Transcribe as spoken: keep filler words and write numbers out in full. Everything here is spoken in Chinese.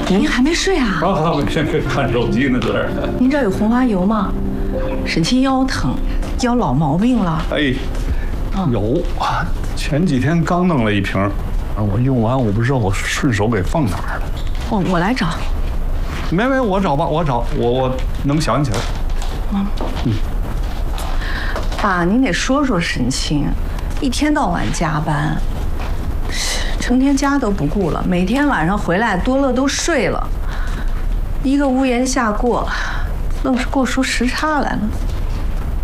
您还没睡啊？ 啊，没事，看手机呢，在这儿。 您这儿有红花油吗？沈清腰疼，腰老毛病了。 哎，有啊，前几天刚弄了一瓶，啊，我用完我不知道我顺手给放哪儿了。 我我来找。 没没，我找吧，我找，我我能想起来。嗯嗯。 爸，您得说说沈清，一天到晚加班，成天家都不顾了，每天晚上回来多乐都睡了，一个屋檐下过，愣是过出时差来了。